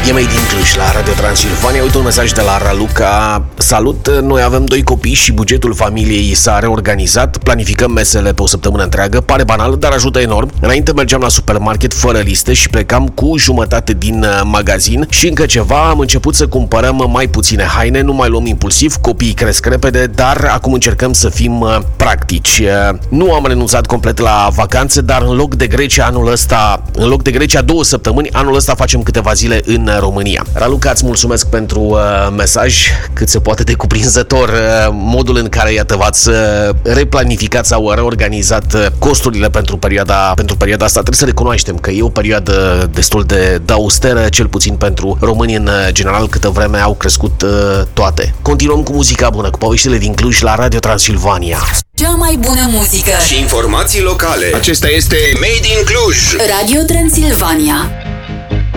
E Made in Cluj la Radio Transilvania. Uite un mesaj de la Raluca. Salut, noi avem 2 copii și bugetul familiei s-a reorganizat. Planificăm mesele pe o săptămână întreagă. Pare banal, dar ajută enorm. Înainte mergeam la supermarket fără liste și plecam cu jumătate din magazin și încă ceva. Am început să cumpărăm mai puține haine, nu mai luăm impulsiv, copiii cresc repede, dar acum încercăm să fim practici. Nu am renunțat complet la vacanțe, dar în loc de Grecia 2 săptămâni, anul ăsta facem câteva zile în România. Raluca, îți mulțumesc pentru mesaj, cât se poate de cuprinzător, modul în care, iată, v-ați replanificat sau reorganizat costurile pentru perioada asta. Trebuie să recunoaștem că e o perioadă destul de austeră, cel puțin pentru români în general, câtă vreme au crescut toate. Continuăm cu muzica bună, cu poveștile din Cluj la Radio Transilvania. Cea mai bună muzică și informații locale. Acesta este Made in Cluj. Radio Transilvania.